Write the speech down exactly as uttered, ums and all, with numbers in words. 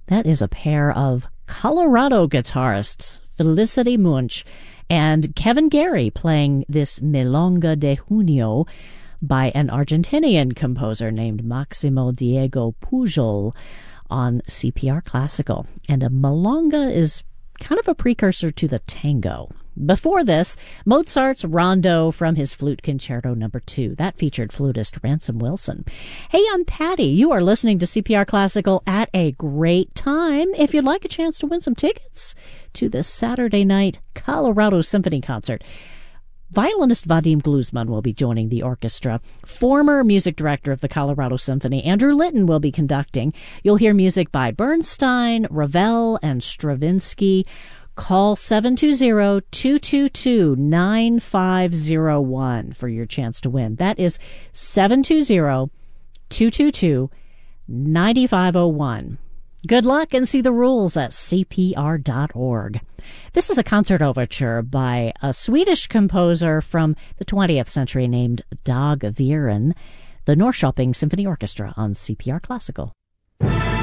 That is a pair of Colorado guitarists, Felicity Munch and Kevin Gary, playing this Milonga de Junio by an Argentinian composer named Maximo Diego Pujol on C P R Classical. And a milonga is kind of a precursor to the tango. Before this, Mozart's Rondo from his Flute Concerto number two. That featured flutist Ransom Wilson. Hey, I'm Patty. You are listening to C P R Classical at a great time. If you'd like a chance to win some tickets to this Saturday night Colorado Symphony Concert, violinist Vadim Gluzman will be joining the orchestra. Former music director of the Colorado Symphony, Andrew Litton, will be conducting. You'll hear music by Bernstein, Ravel, and Stravinsky. Call seven two zero, two two two, nine five zero one for your chance to win. That is seven two zero, two two two, nine five zero one. Good luck and see the rules at C P R dot org. This is a concert overture by a Swedish composer from the twentieth century named Dag Viren, the Norrköping Symphony Orchestra on C P R Classical.